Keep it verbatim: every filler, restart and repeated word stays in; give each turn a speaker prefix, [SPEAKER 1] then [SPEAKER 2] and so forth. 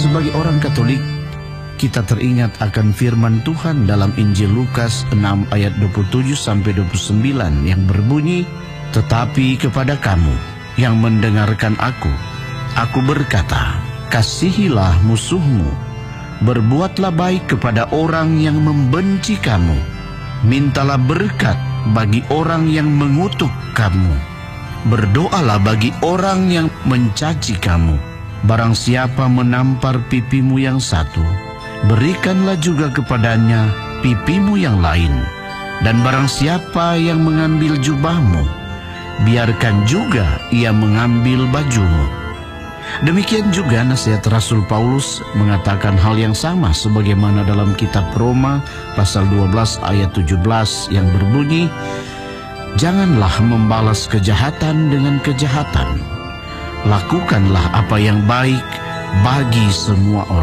[SPEAKER 1] Sebagai orang Katolik, kita teringat akan firman Tuhan dalam Injil Lukas enam ayat dua puluh tujuh sampai dua puluh sembilan yang berbunyi, "Tetapi kepada kamu yang mendengarkan aku, aku berkata, kasihilah musuhmu, berbuatlah baik kepada orang yang membenci kamu, mintalah berkat bagi orang yang mengutuk kamu, berdoalah bagi orang yang mencaci kamu. Barang siapa menampar pipimu yang satu, berikanlah juga kepadanya pipimu yang lain. Dan barang siapa yang mengambil jubahmu, biarkan juga ia mengambil bajumu." Demikian juga nasihat Rasul Paulus mengatakan hal yang sama sebagaimana dalam kitab Roma pasal dua belas ayat tujuh belas yang berbunyi, "Janganlah membalas kejahatan dengan kejahatan. Lakukanlah apa yang baik bagi semua orang."